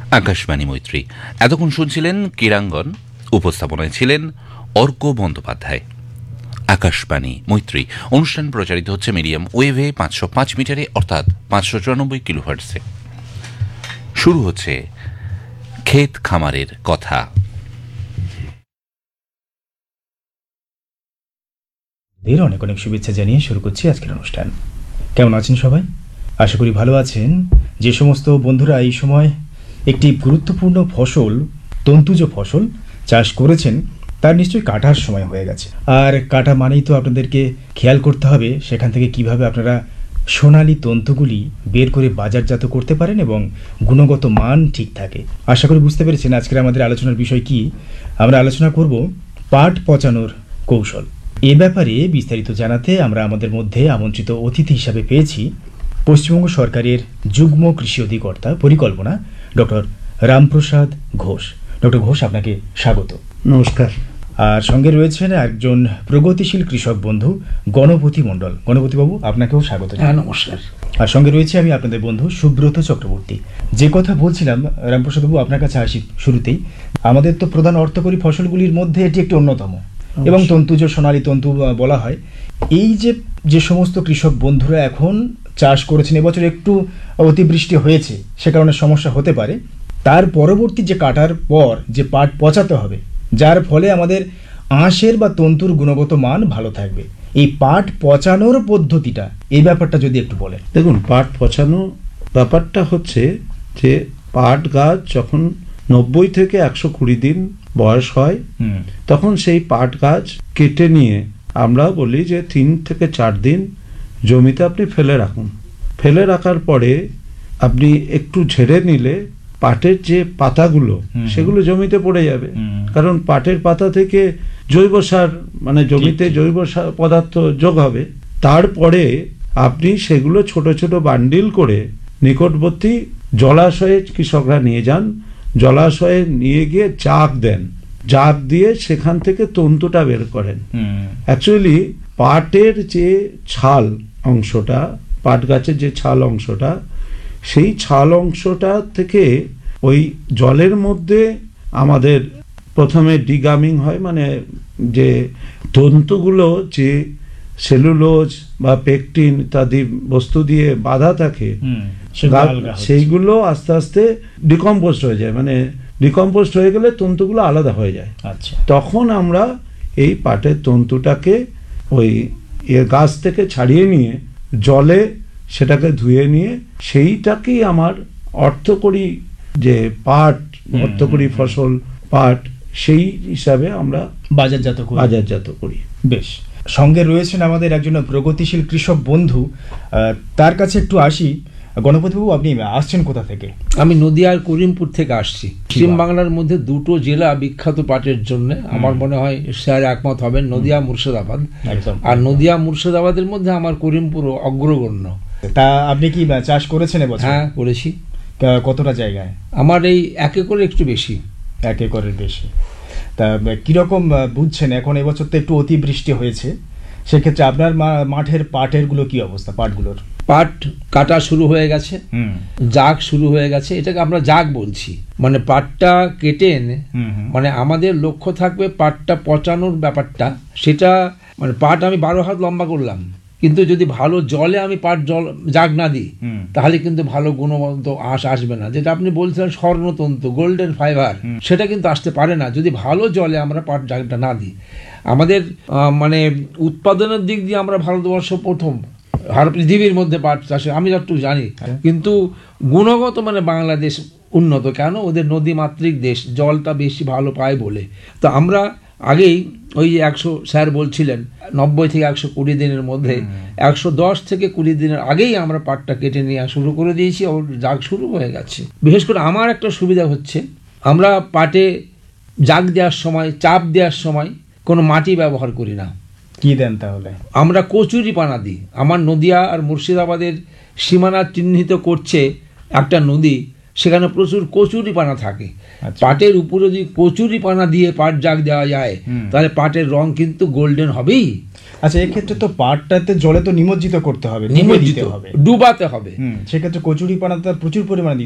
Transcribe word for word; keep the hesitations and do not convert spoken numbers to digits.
আকাশবাণী মৈত্রী। এতক্ষণ শুনছিলেন ক্রীড়াঙ্গন, উপস্থাপনায় ছিলেন অর্ক বন্দ্যোপাধ্যায়। আকাশবাণী মৈত্রী অনুষ্ঠান প্রচারিত হচ্ছে মিডিয়াম ওয়েভে পাঁচশো পাঁচ মিটারে অর্থাৎ পাঁচশো চুরানব্বই কিলোহার্টজে। শুরু হচ্ছে ক্ষেত খামারের কথা। অনেক অনেক শুভেচ্ছা জানিয়ে শুরু করছি আজকের অনুষ্ঠান। কেমন আছেন সবাই? আশা করি ভালো আছেন। যে সমস্ত বন্ধুরা এই সময় একটি গুরুত্বপূর্ণ ফসল, তন্তুজ ফসল চাষ করেছেন, তার নিশ্চয়ই কাটার সময় হয়ে গেছে। আর কাটা মানেই তো আপনাদেরকে খেয়াল করতে হবে সেখান থেকে কিভাবে আপনারা সোনালী তন্তুগুলি বের করে বাজারজাত করতে পারেন এবং গুণগত মান ঠিক থাকে। আশা করি বুঝতে পেরেছেন আজকের আমাদের আলোচনার বিষয় কি। আমরা আলোচনা করব পাট পচানোর কৌশল। এ ব্যাপারে বিস্তারিত জানাতে আমরা আমাদের মধ্যে আমন্ত্রিত অতিথি হিসাবে পেয়েছি পশ্চিমবঙ্গ সরকারের যুগ্ম কৃষি অধিকর্তা পরিকল্পনা ডক্টর রামপ্রসাদ ঘোষ। ডক্টর ঘোষ, আপনাকে স্বাগত। নমস্কার। আর সঙ্গে রয়েছেন একজন প্রগতিশীল কৃষক বন্ধু গণপতি মণ্ডল। গণপতিবাবু, আপনাকেও স্বাগত। হ্যাঁ, নমস্কার। আর সঙ্গে রয়েছে আমি আপনাদের বন্ধু সুব্রত চক্রবর্তী। যে কথা বলছিলাম রামপ্রসাদবাবু, আপনার কাছে আসি শুরুতেই। আমাদের তো প্রধান অর্থকরী ফসলগুলির মধ্যে এটি একটি অন্যতম এবং তন্তুজ সোনালী তন্তু বলা হয়। এই যে যে সমস্ত কৃষক বন্ধুরা এখন চাষ করেছেন, এবছর একটু অতিবৃষ্টি হয়েছে, সে কারণে সমস্যা হতে পারে, তার পরবর্তী যে কাটার পর যে পাট পচাতে হবে, যার ফলে আমাদের আঁশের বা তন্তুর গুণগত মান ভালো থাকবে, এই পাট পচানোর পদ্ধতিটা, এই ব্যাপারটা যদি একটু বলেন। দেখুন, পাট পচানো ব্যাপারটা হচ্ছে যে পাট গাছ যখন নব্বই থেকে একশো কুড়ি দিন বয়স হয়, তখন সেই পাট গাছ কেটে নিয়ে আমরা বলি যে তিন থেকে চার দিন জমিতে আপনি ফেলে রাখুন। ফেলে রাখার পরে আপনি একটু ঝেড়ে নিলে পাটের যে পাতাগুলো সেগুলো জমিতে পড়ে যাবে, কারণ পাটের পাতা থেকে জৈব সার, মানে জমিতে জৈব সার পদার্থ যোগ হবে। তারপরে আপনি সেগুলো ছোট ছোট বান্ডিল করে নিকটবর্তী জলাশয়ে কৃষকরা নিয়ে যান। জলাশয়ে নিয়ে গিয়ে জাগ দেন, জাগ দিয়ে সেখান থেকে তন্তুটা বের করেন। অ্যাকচুয়ালি পাটের যে ছাল অংশটা, পাট গাছের যে ছাল অংশটা, সেই ছাল অংশটা থেকে ওই জলের মধ্যে আমাদের প্রথমে ডিগামিং হয়, মানে যে তন্তুগুলো যে সেলুলোজ বা পেকটিন ইত্যাদি বস্তু দিয়ে বাঁধা থাকে, সেইগুলো আস্তে আস্তে ডিকম্পোস্ট হয়ে যায়, মানে ডিকম্পোস্ট হয়ে গেলে তন্তুগুলো আলাদা হয়ে যায়। আচ্ছা, তখন আমরা এই পাটের তন্তুটাকে ওই গাছ থেকে ছাড়িয়ে নিয়ে জলে সেটাকে ধুয়ে নিয়ে সেইটাকেই আমার অর্থকরী যে পাট, অর্থকরী ফসল পাট, সেই হিসাবে আমরা বাজারজাত করি বাজারজাত করি বেশ। সঙ্গে রয়েছেন আমাদের একজন প্রগতিশীল কৃষক বন্ধু, তার কাছে একটু আসি। গণপতিবাবু, আপনি আসছেন কোথা থেকে? আমি নদিয়ার করিমপুর থেকে আসছি। পশ্চিম বাংলার মধ্যে দুটো জেলা বিখ্যাত পাটের জন্য, আমার মনে হয় স্যার একমত হবেন, নদিয়া মুর্শিদাবাদ। আর নদিয়া মুর্শিদাবাদের মধ্যে আমার করিমপুর অগ্রগণ্য। তা আপনি কি চাষ করেছেন এবছর? হ্যাঁ, করেছি। কতটা জায়গায়? আমার এই এক একরের একটু বেশি। এক একরের বেশি। তা কিরকম বুঝছেন এখন? এবছর তো একটু অতিবৃষ্টি হয়েছে, সেক্ষেত্রে আপনার মাঠের পাটের গুলো কি অবস্থা? পাটগুলোর পাট কাটা শুরু হয়ে গেছে, জাগ শুরু হয়ে গেছে। এটাকে আমরা জাগ বলছি, মানে পাটটা কেটে এনে, মানে আমাদের লক্ষ্য থাকবে পাটটা পচানোর ব্যাপারটা। সেটা মানে পাট আমি বারো হাত লম্বা করলাম, কিন্তু যদি ভালো জলে আমি পাট জল জাগ না দিই, তাহলে কিন্তু ভালো গুণগত আঁশ আসবে না। যেটা আপনি বলছিলেন স্বর্ণতন্তু, গোল্ডেন ফাইবার, সেটা কিন্তু আসতে পারে না যদি ভালো জলে আমরা পাট জাগটা না দিই। আমাদের মানে উৎপাদনের দিক দিয়ে আমরা ভারতবর্ষ প্রথম, আর পৃথিবীর মধ্যে পাট চাষে আমি যতটুকু জানি, কিন্তু গুণগত মানে বাংলাদেশ উন্নত। কেন? ওদের নদীমাতৃক দেশ, জলটা বেশি ভালো পায় বলে। তো আমরা আগেই ওই যে একশো স্যার বলছিলেন নব্বই থেকে একশো কুড়ি দিনের মধ্যে, একশো দশ থেকে কুড়ি দিনের আগেই আমরা পাটটা কেটে নেওয়া শুরু করে দিয়েছি, ওর জাগ শুরু হয়ে গেছে। বিশেষ করে আমার একটা সুবিধা হচ্ছে, আমরা পাটে জাগ দেওয়ার সময়, চাপ দেওয়ার সময় কোনো মাটি ব্যবহার করি না। কি দেন তাহলে? আমরা কচুরি পানা দিই। আমার নদিয়া আর মুর্শিদাবাদের সীমানা চিহ্নিত করছে একটা নদী, সেখানে প্রচুর কচুরি পানা থাকে। পাটের উপরে যদি কচুরি পানা দিয়ে পাট জাগ দেওয়া যায়, তাহলে পাটের রং কিন্তু গোল্ডেন হবেই। আচ্ছা, এক্ষেত্রে তো পাটটাতে জলে তো নিমজ্জিত করতে হবে, নিমজ্জিত হবে, ডুবাতে হবে। সেক্ষেত্রে কচুরি পানা তার প্রচুর পরিমাণে